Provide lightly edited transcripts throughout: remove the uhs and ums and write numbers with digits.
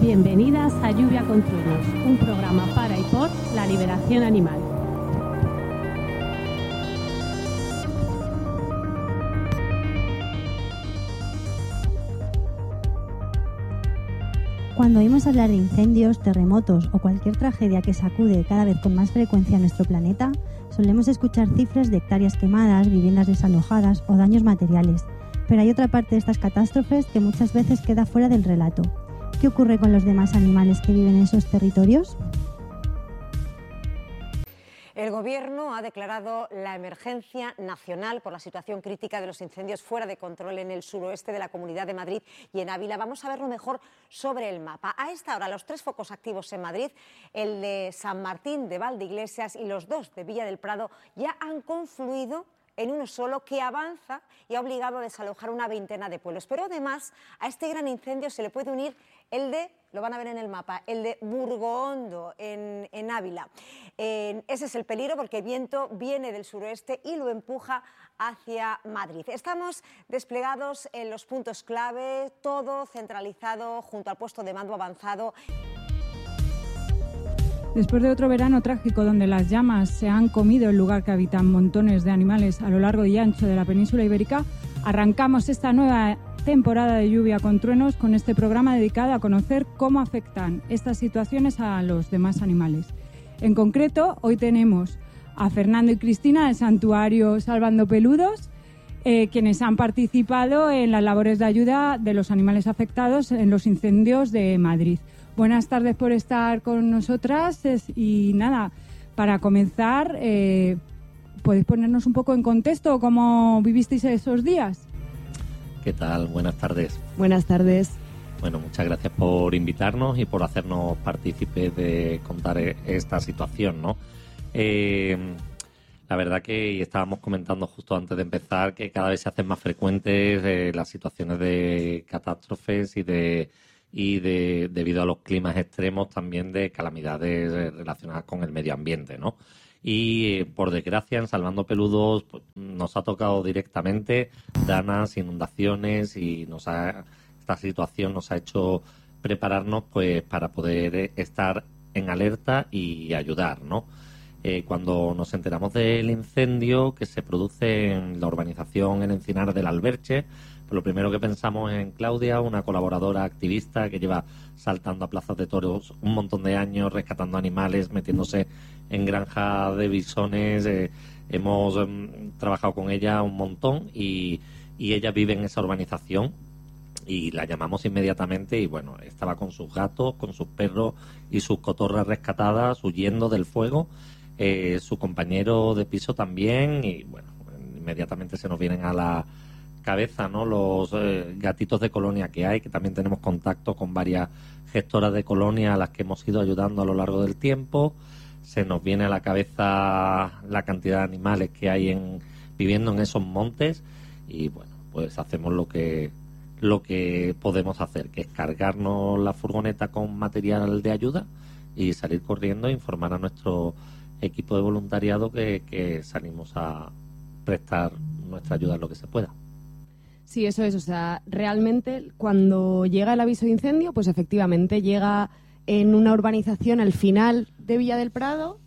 Bienvenidas a Lluvia con Truenos, un programa para y por la liberación animal. Cuando oímos hablar de incendios, terremotos o cualquier tragedia que sacude cada vez con más frecuencia nuestro planeta, solemos escuchar cifras de hectáreas quemadas, viviendas desalojadas o daños materiales. Pero hay otra parte de estas catástrofes que muchas veces queda fuera del relato. ¿Qué ocurre con los demás animales que viven en esos territorios? El Gobierno ha declarado la emergencia nacional por la situación crítica de los incendios fuera de control en el suroeste de la Comunidad de Madrid y en Ávila. Vamos a verlo mejor sobre el mapa. A esta hora, los 3 focos activos en Madrid, el de San Martín de Valdeiglesias y los 2 de Villa del Prado, ya han confluido en uno solo que avanza y ha obligado a desalojar una veintena de pueblos. Pero además, a este gran incendio se le puede unir el de, lo van a ver en el mapa, el de Burgohondo, en Ávila. Ese es el peligro porque el viento viene del suroeste y lo empuja hacia Madrid. Estamos desplegados en los puntos clave, todo centralizado junto al puesto de mando avanzado. Después de otro verano trágico donde las llamas se han comido el lugar que habitan montones de animales a lo largo y ancho de la península ibérica, arrancamos esta nueva temporada de Lluvia con Truenos con este programa dedicado a conocer cómo afectan estas situaciones a los demás animales. En concreto, hoy tenemos a Fernando y Cristina del Santuario Salvando Peludos, quienes han participado en las labores de ayuda de los animales afectados en los incendios de Madrid. Buenas tardes por estar con nosotras y nada, para comenzar, ¿podéis ponernos un poco en contexto cómo vivisteis esos días? ¿Qué tal? Buenas tardes. Buenas tardes. Bueno, muchas gracias por invitarnos y por hacernos partícipes de contar esta situación, ¿no? La verdad que estábamos comentando justo antes de empezar que cada vez se hacen más frecuentes las situaciones de catástrofes y debido a los climas extremos también de calamidades relacionadas con el medio ambiente, ¿no? Y por desgracia en Salvando Peludos pues, nos ha tocado directamente daños, inundaciones y esta situación nos ha hecho prepararnos pues para poder estar en alerta y ayudar, ¿no? Cuando nos enteramos del incendio que se produce en la urbanización en Encinar del Alberche, pues lo primero que pensamos es en Claudia, una colaboradora activista que lleva saltando a plazas de toros un montón de años, rescatando animales, metiéndose en granja de bisones. Hemos trabajado con ella un montón y ella vive en esa urbanización y la llamamos inmediatamente y bueno, estaba con sus gatos, con sus perros y sus cotorras rescatadas huyendo del fuego. Su compañero de piso también y bueno, inmediatamente se nos vienen a la cabeza, ¿no? Los gatitos de colonia que hay, que también tenemos contacto con varias gestoras de colonia a las que hemos ido ayudando a lo largo del tiempo. Se nos viene a la cabeza la cantidad de animales que hay viviendo en esos montes y bueno, pues hacemos lo que podemos hacer, que es cargarnos la furgoneta con material de ayuda y salir corriendo e informar a nuestro equipo de voluntariado que salimos a prestar nuestra ayuda en lo que se pueda. Sí, eso es. O sea, realmente cuando llega el aviso de incendio, pues efectivamente llega en una urbanización al final de Villa del Prado.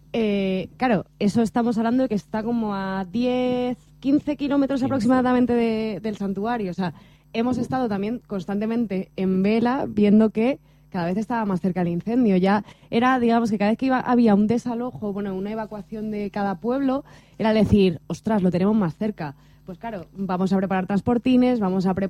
Claro, eso estamos hablando de que está como a 10, 15 kilómetros aproximadamente del santuario. O sea, hemos estado también constantemente en vela viendo que cada vez estaba más cerca el incendio. Ya era, digamos, que cada vez que había un desalojo, bueno, una evacuación de cada pueblo, era decir, ostras, lo tenemos más cerca. Pues claro, vamos a preparar transportines, vamos a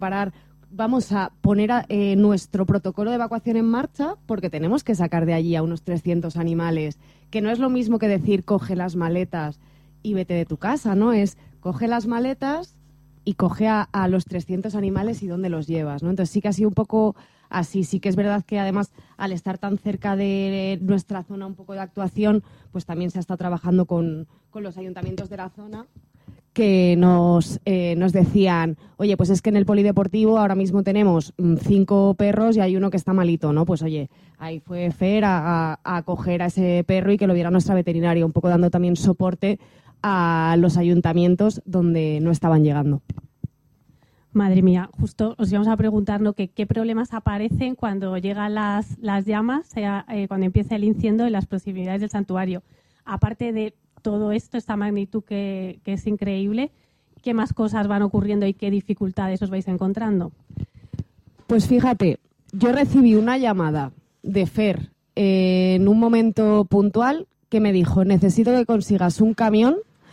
poner nuestro protocolo de evacuación en marcha porque tenemos que sacar de allí a unos 300 animales, que no es lo mismo que decir coge las maletas y vete de tu casa, ¿no? Es coge las maletas y coge a los 300 animales y dónde los llevas, ¿no? Entonces sí que ha sido un poco así. Sí que es verdad que además al estar tan cerca de nuestra zona un poco de actuación, pues también se ha estado trabajando con los ayuntamientos de la zona que nos decían, oye, pues es que en el polideportivo ahora mismo tenemos 5 perros y hay uno que está malito, ¿no? Pues oye, ahí fue Fer a coger a ese perro y que lo viera nuestra veterinaria, un poco dando también soporte a los ayuntamientos donde no estaban llegando. Madre mía, justo os íbamos a preguntar, ¿no?, qué problemas aparecen cuando llegan las llamas, cuando empieza el incendio en las proximidades del santuario. Aparte de todo esto, esta magnitud que es increíble, ¿qué más cosas van ocurriendo y qué dificultades os vais encontrando? Pues fíjate, yo recibí una llamada de Fer en un momento puntual que me dijo: necesito que consigas un camión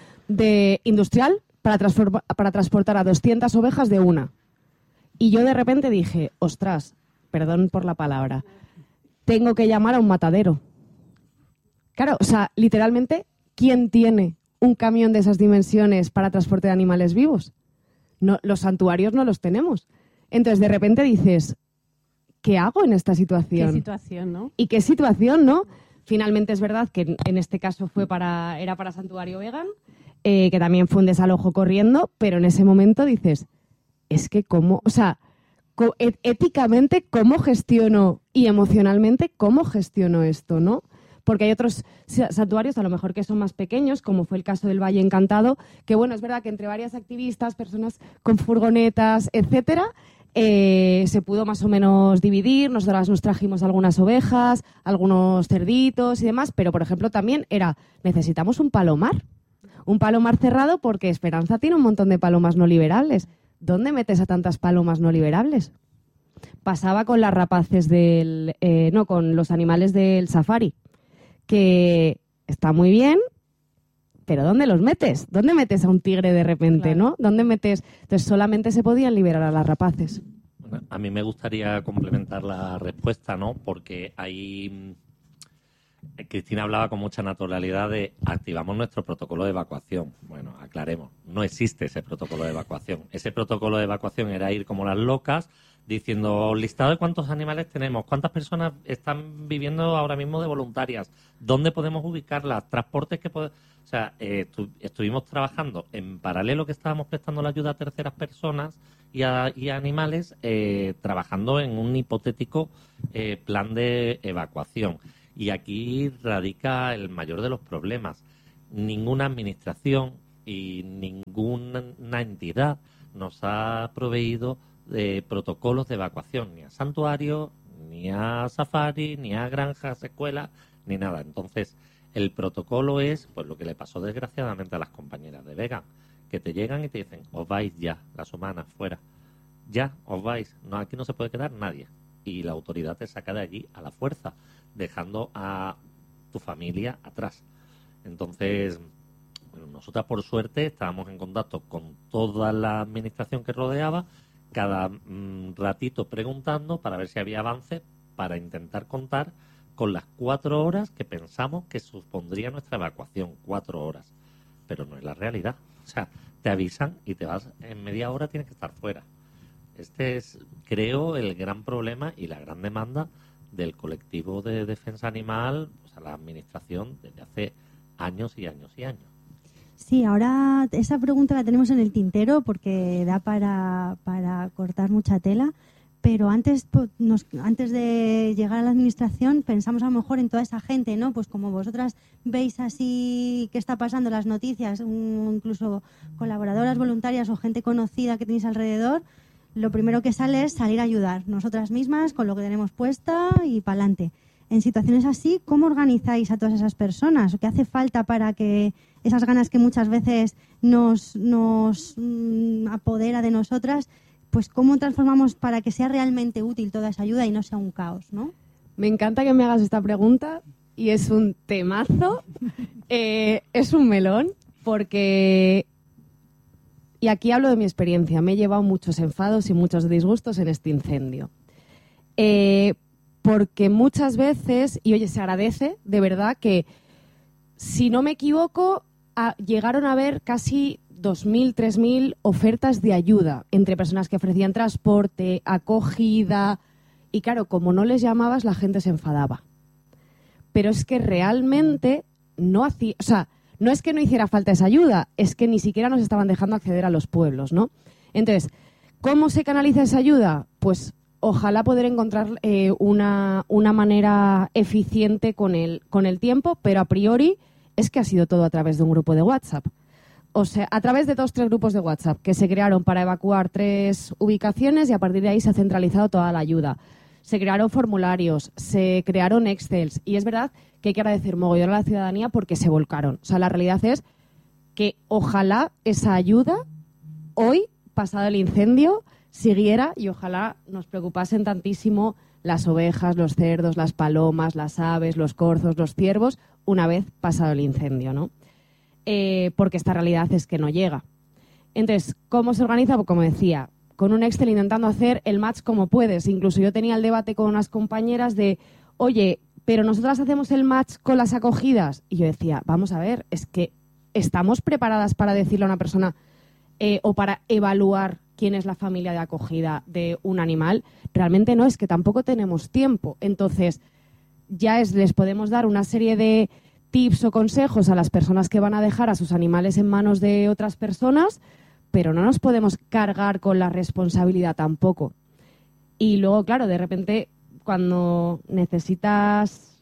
industrial para transportar a 200 ovejas de una. Y yo de repente dije: ostras, perdón por la palabra, tengo que llamar a un matadero. Claro, o sea, literalmente, ¿quién tiene un camión de esas dimensiones para transporte de animales vivos? No, los santuarios no los tenemos. Entonces, de repente dices: ¿qué hago en esta situación? ¿Qué situación, no? ¿Y qué situación, no? Finalmente es verdad que en este caso era para Santuario Vegan, que también fue un desalojo corriendo, pero en ese momento dices, es que cómo, o sea, éticamente, ¿cómo gestiono? Y emocionalmente, ¿cómo gestiono esto, no? Porque hay otros santuarios, a lo mejor que son más pequeños, como fue el caso del Valle Encantado, que bueno, es verdad que entre varias activistas, personas con furgonetas, etcétera, se pudo más o menos dividir. Nosotras nos trajimos algunas ovejas, algunos cerditos y demás, pero por ejemplo también necesitamos un palomar cerrado, porque Esperanza tiene un montón de palomas no liberables. ¿Dónde metes a tantas palomas no liberables? Pasaba con las rapaces con los animales del safari, que está muy bien, pero ¿dónde los metes? ¿Dónde metes a un tigre de repente, claro, no? ¿Dónde metes? Entonces solamente se podían liberar a las rapaces. Bueno, a mí me gustaría complementar la respuesta, ¿no? Porque ahí Cristina hablaba con mucha naturalidad de activamos nuestro protocolo de evacuación. Bueno, aclaremos, no existe ese protocolo de evacuación. Ese protocolo de evacuación era ir como las locas diciendo listado de cuántos animales tenemos, cuántas personas están viviendo ahora mismo de voluntarias, dónde podemos ubicarlas, transportes que podemos... O sea, estuvimos trabajando en paralelo, que estábamos prestando la ayuda a terceras personas y a animales, trabajando en un hipotético plan de evacuación. Y aquí radica el mayor de los problemas. Ninguna administración y ninguna entidad nos ha proveído de protocolos de evacuación, ni a santuarios, ni a safari, ni a granjas, escuelas, ni nada. Entonces, el protocolo es pues lo que le pasó desgraciadamente a las compañeras de Vegan, que te llegan y te dicen, os vais ya, las humanas, fuera. Ya, os vais. No, aquí no se puede quedar nadie. Y la autoridad te saca de allí a la fuerza, dejando a tu familia atrás. Entonces, bueno, nosotras por suerte estábamos en contacto con toda la administración que rodeaba, cada ratito preguntando para ver si había avance, para intentar contar con las 4 horas que pensamos que supondría nuestra evacuación, 4 horas. Pero no es la realidad. O sea, te avisan y te vas, en media hora tienes que estar fuera. Este es, creo, el gran problema y la gran demanda del colectivo de defensa animal, o sea, la administración, desde hace años y años y años. Sí, ahora esa pregunta la tenemos en el tintero porque da para cortar mucha tela, pero antes de llegar a la administración pensamos a lo mejor en toda esa gente, ¿no? Pues como vosotras veis así qué está pasando, las noticias, incluso colaboradoras voluntarias o gente conocida que tenéis alrededor, lo primero que sale es salir a ayudar, nosotras mismas, con lo que tenemos puesta y para adelante. En situaciones así, ¿cómo organizáis a todas esas personas? ¿Qué hace falta para que esas ganas que muchas veces nos apodera de nosotras, pues cómo transformamos para que sea realmente útil toda esa ayuda y no sea un caos, ¿no? Me encanta que me hagas esta pregunta y es un temazo, es un melón, porque... Y aquí hablo de mi experiencia. Me he llevado muchos enfados y muchos disgustos en este incendio. Porque muchas veces, y oye, se agradece de verdad que, si no me equivoco, llegaron a haber casi 2.000, 3.000 ofertas de ayuda entre personas que ofrecían transporte, acogida. Y claro, como no les llamabas, la gente se enfadaba. Pero es que realmente no hacía... O sea, no es que no hiciera falta esa ayuda, es que ni siquiera nos estaban dejando acceder a los pueblos, ¿no? Entonces, ¿cómo se canaliza esa ayuda? Pues ojalá poder encontrar una manera eficiente con el tiempo, pero a priori es que ha sido todo a través de un grupo de WhatsApp. o sea, a través de 2-3 grupos de WhatsApp que se crearon para evacuar 3 ubicaciones y a partir de ahí se ha centralizado toda la ayuda. Se crearon formularios, se crearon Excels y es verdad que hay que agradecer mogollón a la ciudadanía porque se volcaron. O sea, la realidad es que ojalá esa ayuda hoy, pasado el incendio, siguiera y ojalá nos preocupasen tantísimo las ovejas, los cerdos, las palomas, las aves, los corzos, los ciervos, una vez pasado el incendio, ¿no? Porque esta realidad es que no llega. Entonces, ¿cómo se organiza? Pues como decía, con un Excel intentando hacer el match como puedes. Incluso yo tenía el debate con unas compañeras de, oye, pero nosotras hacemos el match con las acogidas. Y yo decía, vamos a ver, es que estamos preparadas para decirle a una persona o para evaluar quién es la familia de acogida de un animal. Realmente no, es que tampoco tenemos tiempo. Entonces, les podemos dar una serie de tips o consejos a las personas que van a dejar a sus animales en manos de otras personas, pero no nos podemos cargar con la responsabilidad tampoco. Y luego, claro, de repente, cuando necesitas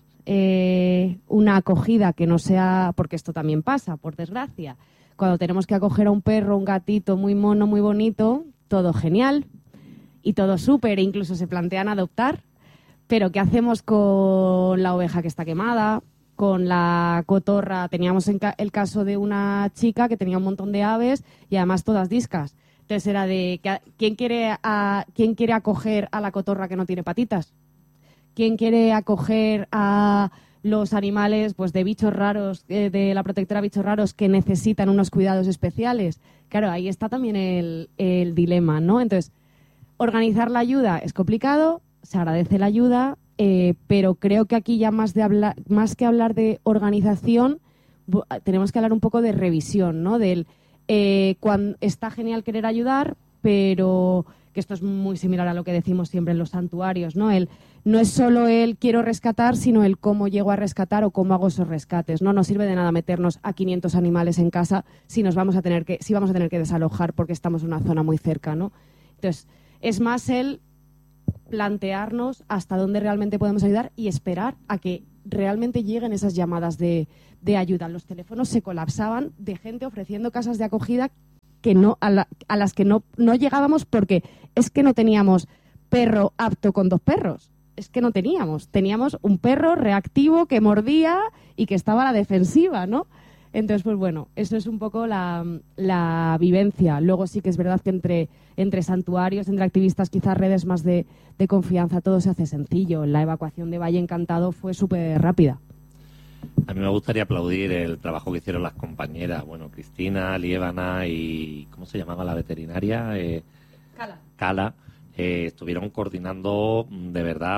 una acogida que no sea, porque esto también pasa, por desgracia, cuando tenemos que acoger a un perro, un gatito muy mono, muy bonito, todo genial y todo súper, incluso se plantean adoptar, pero ¿qué hacemos con la oveja que está quemada? Con la cotorra, teníamos el caso de una chica que tenía un montón de aves y además todas discas. Entonces era de, ¿quién quiere acoger a la cotorra que no tiene patitas? ¿Quién quiere acoger a los animales pues de bichos raros, de la protectora bichos raros que necesitan unos cuidados especiales? Claro, ahí está también el dilema, ¿no? Entonces, organizar la ayuda es complicado, se agradece la ayuda, pero creo que aquí ya más que hablar de organización, tenemos que hablar un poco de revisión, ¿no? Cuando está genial querer ayudar, pero que esto es muy similar a lo que decimos siempre en los santuarios, ¿no? No es solo el quiero rescatar, sino el cómo llego a rescatar o cómo hago esos rescates. No nos sirve de nada meternos a 500 animales en casa si vamos a tener que desalojar porque estamos en una zona muy cerca, ¿no? Entonces, es más el plantearnos hasta dónde realmente podemos ayudar y esperar a que realmente lleguen esas llamadas de ayuda. Los teléfonos se colapsaban de gente ofreciendo casas de acogida que a las que no llegábamos porque es que no teníamos perro apto con 2 perros. Es que no teníamos. Teníamos un perro reactivo que mordía y que estaba a la defensiva, ¿no? Entonces, pues bueno, eso es un poco la vivencia. Luego sí que es verdad que entre santuarios, entre activistas, quizás redes más de confianza, todo se hace sencillo. La evacuación de Valle Encantado fue súper rápida. A mí me gustaría aplaudir el trabajo que hicieron las compañeras. Bueno, Cristina, Liébana y... ¿cómo se llamaba la veterinaria? Cala. Estuvieron coordinando de verdad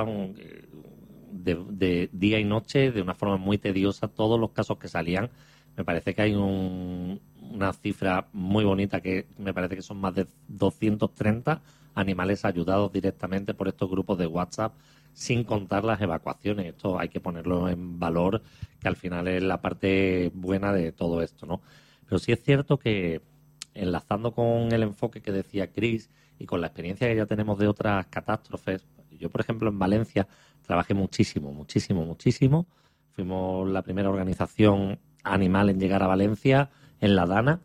de día y noche de una forma muy tediosa todos los casos que salían. Me parece que hay una cifra muy bonita que me parece que son más de 230 animales ayudados directamente por estos grupos de WhatsApp, sin contar las evacuaciones. Esto hay que ponerlo en valor, que al final es la parte buena de todo esto, ¿no? Pero sí es cierto que, enlazando con el enfoque que decía Chris y con la experiencia que ya tenemos de otras catástrofes, yo, por ejemplo, en Valencia trabajé muchísimo. Fuimos la primera organización animal en llegar a Valencia, en la Dana,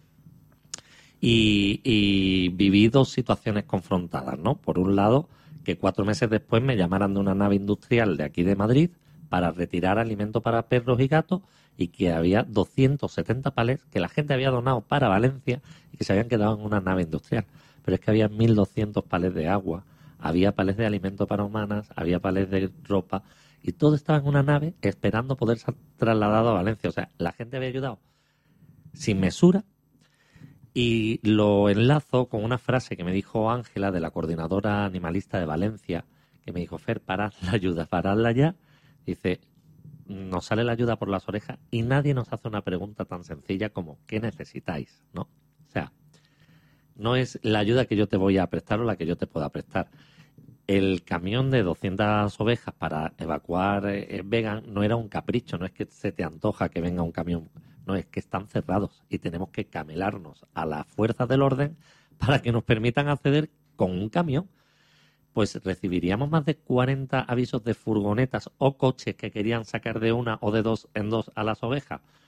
y viví 2 situaciones confrontadas, ¿no? Por un lado, que 4 meses después me llamaran de una nave industrial de aquí de Madrid para retirar alimento para perros y gatos y que había 270 palés que la gente había donado para Valencia y que se habían quedado en una nave industrial. Pero es que había 1.200 palés de agua, había palés de alimento para humanas, había palés de ropa y todo estaba en una nave esperando poder ser trasladado a Valencia. O sea, la gente había ayudado sin mesura. Y lo enlazo con una frase que me dijo Ángela, de la coordinadora animalista de Valencia, que me dijo: Fer, parad la ayuda, paradla ya. Dice, nos sale la ayuda por las orejas y nadie nos hace una pregunta tan sencilla como ¿qué necesitáis? ¿No? O sea, no es la ayuda que yo te voy a prestar o la que yo te pueda prestar. El camión de 200 ovejas para evacuar vegan no era un capricho, no es que se te antoja que venga un camión. No, es que están cerrados y tenemos que camelarnos a las fuerzas del orden para que nos permitan acceder con un camión. Pues recibiríamos más de 40 avisos de furgonetas o coches que querían sacar de una o de 2 en 2 a las ovejas.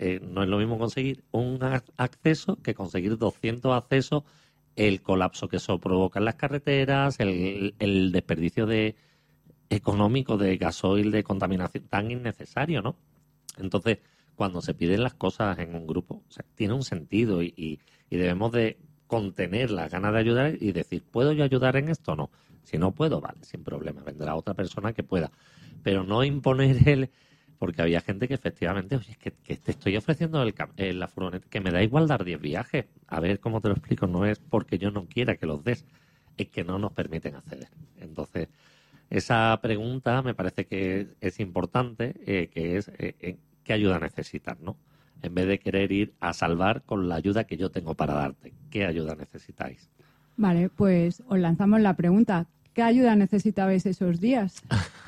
no es lo mismo conseguir un acceso que conseguir 200 accesos, el colapso que eso provoca en las carreteras, el desperdicio económico de gasoil, de contaminación tan innecesario, ¿no? Entonces, cuando se piden las cosas en un grupo, o sea, tiene un sentido y debemos de contener las ganas de ayudar y decir, ¿puedo yo ayudar en esto o no? Si no puedo, vale, sin problema, vendrá otra persona que pueda. Pero no imponer porque había gente que efectivamente, oye, es que te estoy ofreciendo la furgoneta, que me da igual dar 10 viajes. A ver cómo te lo explico, no es porque yo no quiera que los des, es que no nos permiten acceder. Entonces, esa pregunta me parece que es importante, que es ¿qué ayuda necesitas, no? En vez de querer ir a salvar con la ayuda que yo tengo para darte. ¿Qué ayuda necesitáis? Vale, pues os lanzamos la pregunta. ¿Qué ayuda necesitabais esos días?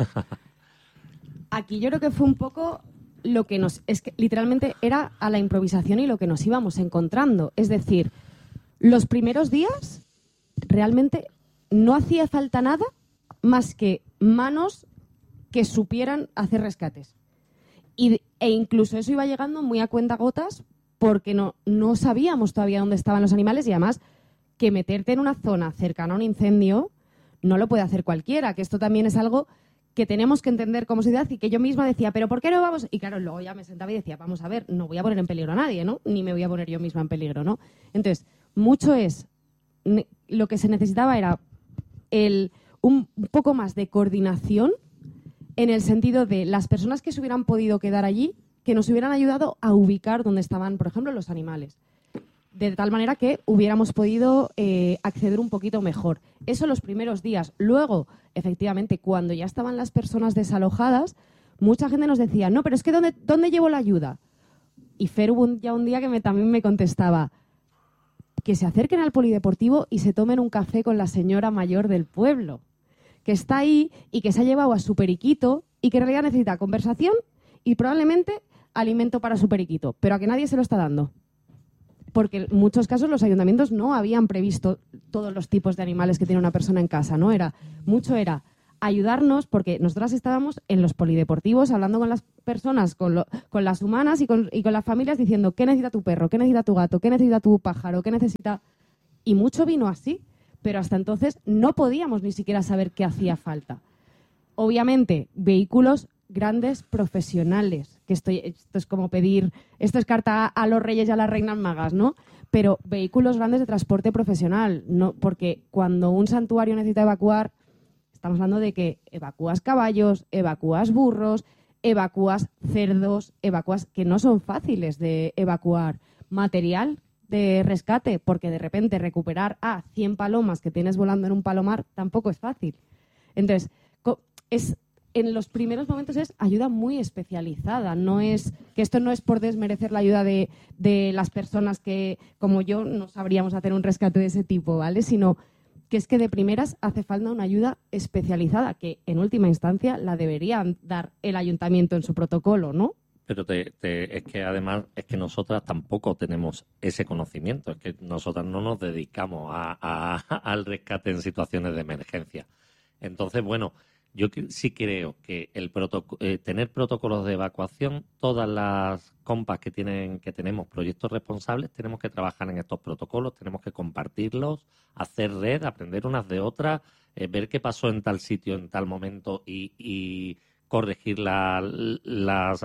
Aquí yo creo que fue un poco lo que es que literalmente era a la improvisación y lo que nos íbamos encontrando. Es decir, los primeros días realmente no hacía falta nada más que manos que supieran hacer rescates. E incluso eso iba llegando muy a cuentagotas porque no sabíamos todavía dónde estaban los animales y además que meterte en una zona cercana a un incendio no lo puede hacer cualquiera, que esto también es algo que tenemos que entender como sociedad y que yo misma decía, ¿pero por qué no vamos? Y claro, luego ya me sentaba y decía, vamos a ver, no voy a poner en peligro a nadie, ¿no? Ni me voy a poner yo misma en peligro, ¿no? Entonces, lo que se necesitaba era un poco más de coordinación en el sentido de las personas que se hubieran podido quedar allí, que nos hubieran ayudado a ubicar dónde estaban, por ejemplo, los animales. De tal manera que hubiéramos podido acceder un poquito mejor. Eso los primeros días. Luego, efectivamente, cuando ya estaban las personas desalojadas, mucha gente nos decía, no, pero es que ¿dónde llevo la ayuda? Y Fer hubo ya un día que también me contestaba, que se acerquen al polideportivo y se tomen un café con la señora mayor del pueblo, que está ahí y que se ha llevado a su periquito y que en realidad necesita conversación y probablemente alimento para su periquito, pero a que nadie se lo está dando. Porque en muchos casos los ayuntamientos no habían previsto todos los tipos de animales que tiene una persona en casa, ¿no? Era ayudarnos, porque nosotras estábamos en los polideportivos hablando con las personas, con las humanas y con las familias diciendo ¿qué necesita tu perro? ¿Qué necesita tu gato? ¿Qué necesita tu pájaro? ¿Qué necesita? Y mucho vino así, pero hasta entonces no podíamos ni siquiera saber qué hacía falta. Obviamente, vehículos grandes profesionales, que esto es como pedir, esto es carta a los reyes y a las reinas magas, ¿no? Pero vehículos grandes de transporte profesional, no, porque cuando un santuario necesita evacuar, estamos hablando de que evacúas caballos, evacúas burros, evacúas cerdos, evacúas que no son fáciles de evacuar, material de rescate, porque de repente recuperar a 100 palomas que tienes volando en un palomar tampoco es fácil. Entonces, en los primeros momentos es ayuda muy especializada. Esto no es por desmerecer la ayuda de las personas que, como yo, no sabríamos hacer un rescate de ese tipo, ¿vale? Sino que es que de primeras hace falta una ayuda especializada, que en última instancia la deberían dar el ayuntamiento en su protocolo, ¿no? Pero es que además es que nosotras tampoco tenemos ese conocimiento, es que nosotras no nos dedicamos al rescate en situaciones de emergencia. Entonces, bueno, yo sí creo que tener protocolos de evacuación, todas las compas que tenemos proyectos responsables, tenemos que trabajar en estos protocolos, tenemos que compartirlos, hacer red, aprender unas de otras, ver qué pasó en tal sitio, en tal momento y corregir las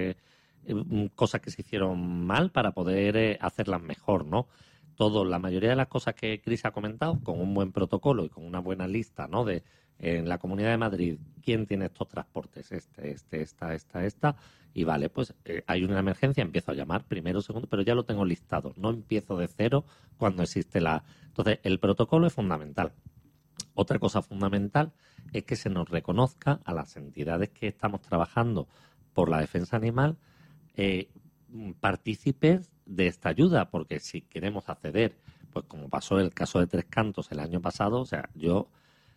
cosas que se hicieron mal para poder hacerlas mejor, ¿no? La mayoría de las cosas que Cris ha comentado, con un buen protocolo y con una buena lista, ¿no? En la Comunidad de Madrid, ¿quién tiene estos transportes? Esta. Y vale, pues hay una emergencia, empiezo a llamar primero, segundo, pero ya lo tengo listado. No empiezo de cero cuando existe Entonces, el protocolo es fundamental. Otra cosa fundamental es que se nos reconozca a las entidades que estamos trabajando por la defensa animal partícipes de esta ayuda, porque si queremos acceder, pues como pasó el caso de Tres Cantos el año pasado, o sea, yo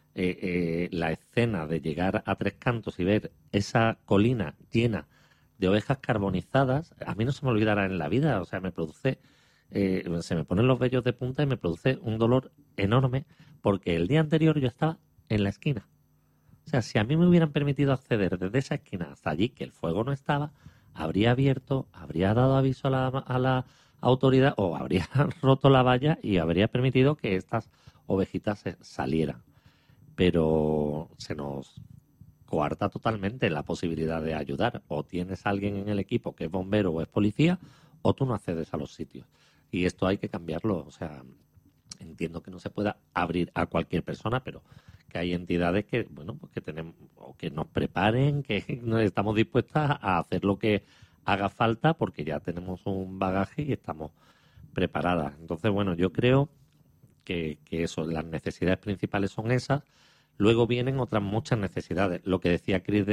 la escena de llegar a Tres Cantos y ver esa colina llena de ovejas carbonizadas, a mí no se me olvidará en la vida, o sea, me produce, se me ponen los vellos de punta y me produce un dolor enorme, porque el día anterior yo estaba en la esquina. O sea, si a mí me hubieran permitido acceder desde esa esquina hasta allí, que el fuego no estaba, habría abierto, habría dado aviso a la autoridad o habría roto la valla y habría permitido que estas ovejitas salieran. Pero se nos coarta totalmente la posibilidad de ayudar. O tienes a alguien en el equipo que es bombero o es policía, o tú no accedes a los sitios. Y esto hay que cambiarlo. O sea, entiendo que no se pueda abrir a cualquier persona, pero que hay entidades que, bueno, pues que tenemos, o que nos preparen, que estamos dispuestas a hacer lo que haga falta, porque ya tenemos un bagaje y estamos preparadas. Entonces, bueno, yo creo que eso, las necesidades principales son esas. Luego vienen otras muchas necesidades. Lo que decía Cris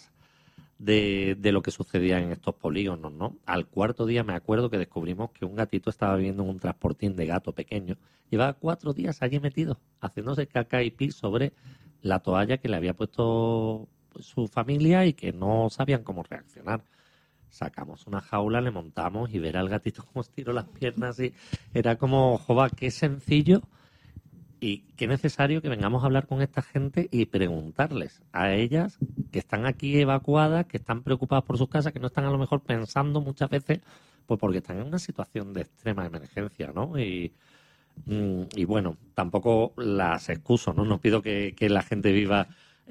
de lo que sucedía en estos polígonos, ¿no? Al cuarto día me acuerdo que descubrimos que un gatito estaba viviendo en un transportín de gato pequeño. Llevaba 4 días allí metido, haciéndose caca y pis sobre la toalla que le había puesto su familia y que no sabían cómo reaccionar. Sacamos una jaula, le montamos y ver al gatito cómo estiró las piernas y era como, jova, qué sencillo. Y qué necesario que vengamos a hablar con esta gente y preguntarles a ellas que están aquí evacuadas, que están preocupadas por sus casas, que no están a lo mejor pensando muchas veces, pues porque están en una situación de extrema emergencia, ¿no? Y bueno, tampoco las excuso, ¿no? No pido que la gente viva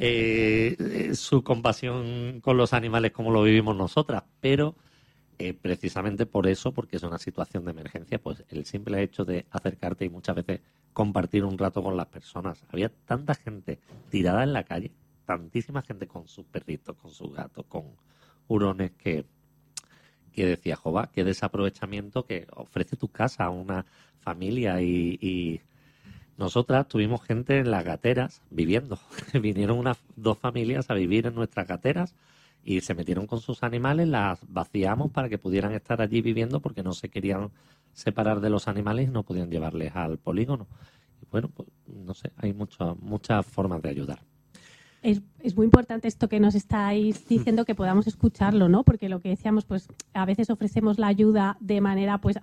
su compasión con los animales como lo vivimos nosotras, pero precisamente por eso, porque es una situación de emergencia, pues el simple hecho de acercarte y muchas veces compartir un rato con las personas. Había tanta gente tirada en la calle, tantísima gente con sus perritos, con sus gatos, con hurones, que decía, jova, qué desaprovechamiento que ofrece tu casa a una familia. Y nosotras tuvimos gente en las gateras viviendo. Vinieron 2 familias a vivir en nuestras gateras y se metieron con sus animales, las vaciamos para que pudieran estar allí viviendo porque no se querían separar de los animales y no podían llevarles al polígono. Y bueno, pues no sé, hay muchas formas de ayudar. Es muy importante esto que nos estáis diciendo, que podamos escucharlo, ¿no? Porque lo que decíamos, pues a veces ofrecemos la ayuda de manera, pues,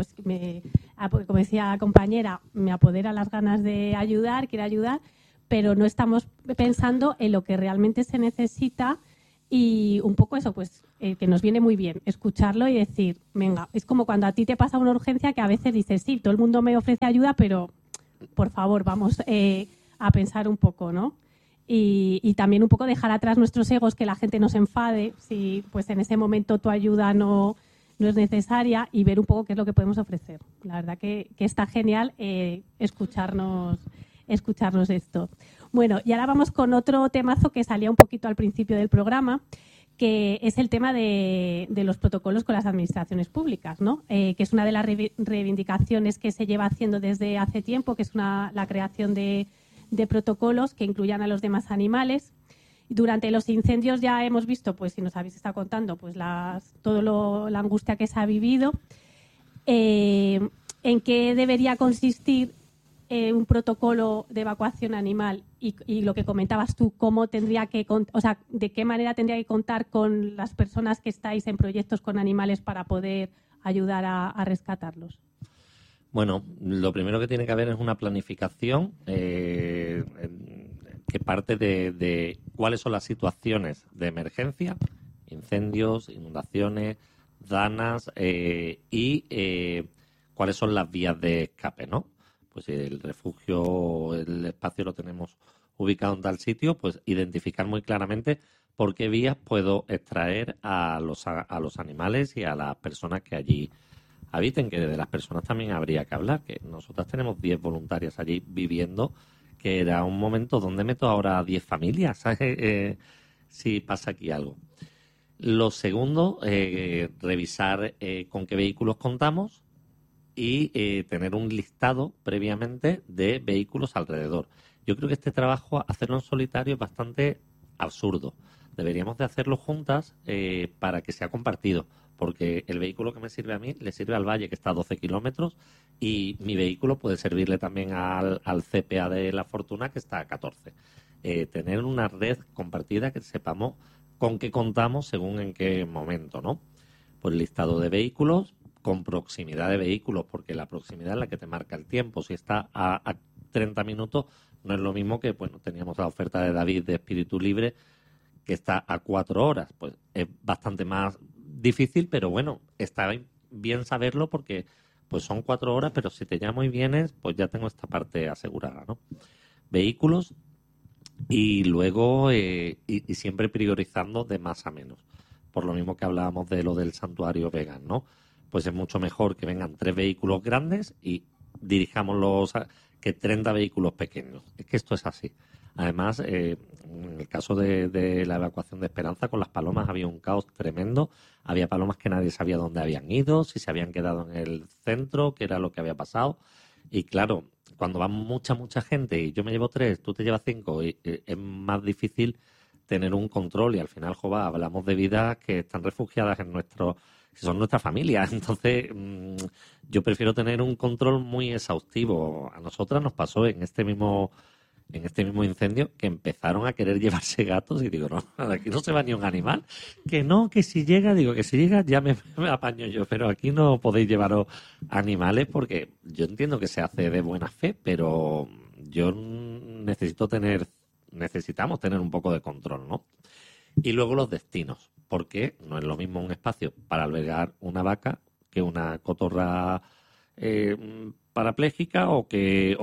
como decía la compañera, me apodera las ganas de ayudar, quiero ayudar, pero no estamos pensando en lo que realmente se necesita. Y un poco eso, pues, que nos viene muy bien, escucharlo y decir, venga, es como cuando a ti te pasa una urgencia que a veces dices, sí, todo el mundo me ofrece ayuda, pero por favor, vamos a pensar un poco, ¿no? Y también un poco dejar atrás nuestros egos, que la gente nos enfade, si pues en ese momento tu ayuda no es necesaria, y ver un poco qué es lo que podemos ofrecer. La verdad que está genial escucharnos esto. Bueno, y ahora vamos con otro temazo que salía un poquito al principio del programa, que es el tema de los protocolos con las administraciones públicas, ¿no? Que es una de las reivindicaciones que se lleva haciendo desde hace tiempo, que es la creación de protocolos que incluyan a los demás animales. Durante los incendios ya hemos visto, pues si nos habéis estado contando, pues la angustia que se ha vivido. ¿En qué debería consistir un protocolo de evacuación animal y lo que comentabas tú, cómo tendría que, o sea, de qué manera tendría que contar con las personas que estáis en proyectos con animales para poder ayudar a rescatarlos? Bueno, lo primero que tiene que haber es una planificación que parte de cuáles son las situaciones de emergencia, incendios, inundaciones, danas y cuáles son las vías de escape, ¿no? Pues si el refugio, el espacio lo tenemos ubicado en tal sitio, pues identificar muy claramente por qué vías puedo extraer a los animales y a las personas que allí habiten, que de las personas también habría que hablar, que nosotras tenemos 10 voluntarias allí viviendo, que era un momento donde meto ahora 10 familias, ¿sabes? Si pasa aquí algo. Lo segundo, revisar con qué vehículos contamos y tener un listado previamente de vehículos alrededor. Yo creo que este trabajo, hacerlo en solitario, es bastante absurdo. Deberíamos de hacerlo juntas para que sea compartido, porque el vehículo que me sirve a mí le sirve al Valle, que está a 12 kilómetros, y mi vehículo puede servirle también al CPA de La Fortuna, que está a 14. Tener una red compartida que sepamos con qué contamos según en qué momento, ¿no? Pues listado de vehículos, con proximidad de vehículos, porque la proximidad es la que te marca el tiempo. Si está a 30 minutos, no es lo mismo que, bueno, teníamos la oferta de David de Espíritu Libre, que está a 4 horas. Pues es bastante más difícil, pero bueno, está bien saberlo porque pues son 4 horas, pero si te llamo y vienes, pues ya tengo esta parte asegurada, ¿no? Vehículos y luego y siempre priorizando de más a menos. Por lo mismo que hablábamos de lo del santuario vegan, ¿no? Pues es mucho mejor que vengan 3 vehículos grandes y dirijámoslos que 30 vehículos pequeños. Es que esto es así. Además, en el caso de la evacuación de Esperanza, con las palomas había un caos tremendo. Había palomas que nadie sabía dónde habían ido, si se habían quedado en el centro, qué era lo que había pasado. Y claro, cuando va mucha gente y yo me llevo 3, tú te llevas 5, es más difícil tener un control. Y al final, jova, hablamos de vidas que están refugiadas en que son nuestra familia. Entonces, yo prefiero tener un control muy exhaustivo. A nosotras nos pasó en este mismo incendio que empezaron a querer llevarse gatos y digo, no, aquí no se va ni un animal. Que no, que si llega ya me apaño yo, pero aquí no podéis llevaros animales porque yo entiendo que se hace de buena fe, pero yo necesitamos tener un poco de control, ¿no? Y luego los destinos, porque no es lo mismo un espacio para albergar una vaca que una cotorra parapléjica o que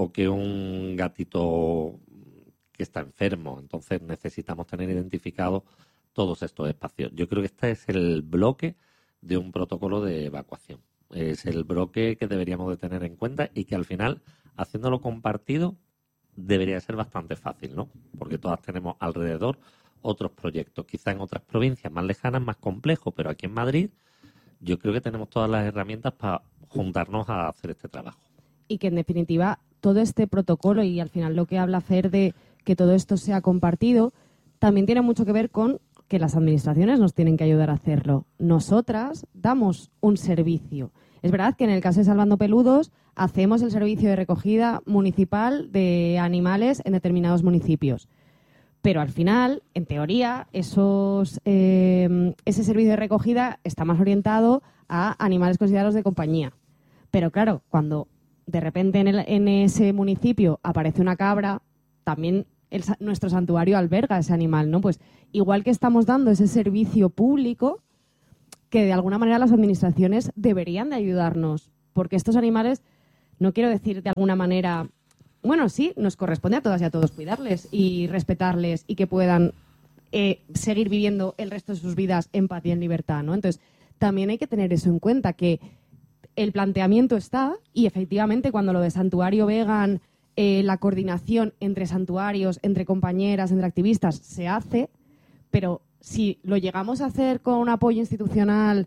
un gatito que está enfermo. Entonces necesitamos tener identificados todos estos espacios. Yo creo que este es el bloque de un protocolo de evacuación. Es el bloque que deberíamos de tener en cuenta y que al final, haciéndolo compartido, debería ser bastante fácil, ¿no? Porque todas tenemos alrededor otros proyectos. Quizá en otras provincias más lejanas, más complejos, pero aquí en Madrid yo creo que tenemos todas las herramientas para juntarnos a hacer este trabajo. Y que en definitiva todo este protocolo y al final lo que habla Fer de que todo esto sea compartido también tiene mucho que ver con que las administraciones nos tienen que ayudar a hacerlo. Nosotras damos un servicio. Es verdad que en el caso de Salvando Peludos hacemos el servicio de recogida municipal de animales en determinados municipios. Pero al final, en teoría, ese servicio de recogida está más orientado a animales considerados de compañía. Pero claro, cuando de repente en ese municipio aparece una cabra, también nuestro santuario alberga ese animal, ¿no? Pues igual que estamos dando ese servicio público, que de alguna manera las administraciones deberían de ayudarnos, porque estos animales, no quiero decir de alguna manera, bueno, sí, nos corresponde a todas y a todos cuidarles y respetarles y que puedan seguir viviendo el resto de sus vidas en paz y en libertad, ¿no? Entonces, también hay que tener eso en cuenta, que el planteamiento está y efectivamente cuando lo de santuario vegan, la coordinación entre santuarios, entre compañeras, entre activistas, se hace, pero si lo llegamos a hacer con un apoyo institucional,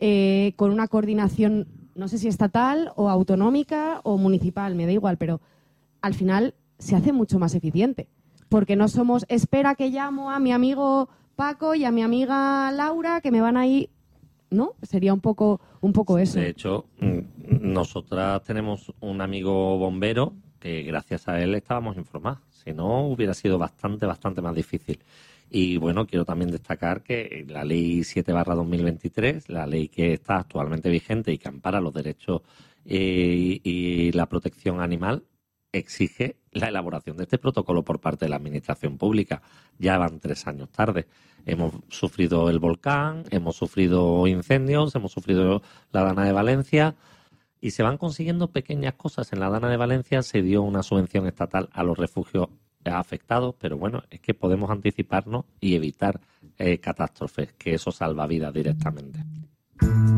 con una coordinación, no sé si estatal o autonómica o municipal, me da igual, pero al final se hace mucho más eficiente. Porque no somos, espera que llamo a mi amigo Paco y a mi amiga Laura que me van a ir, ¿no? Sería un poco eso. De hecho, nosotras tenemos un amigo bombero que gracias a él estábamos informados. Si no, hubiera sido bastante más difícil. Y bueno, quiero también destacar que la Ley 7/2023, la ley que está actualmente vigente y que ampara los derechos y la protección animal, exige la elaboración de este protocolo por parte de la Administración Pública. Ya van 3 años tarde. Hemos sufrido el volcán, hemos sufrido incendios, hemos sufrido la Dana de Valencia y se van consiguiendo pequeñas cosas. En la Dana de Valencia se dio una subvención estatal a los refugios afectados, pero bueno, es que podemos anticiparnos y evitar catástrofes, que eso salva vidas directamente.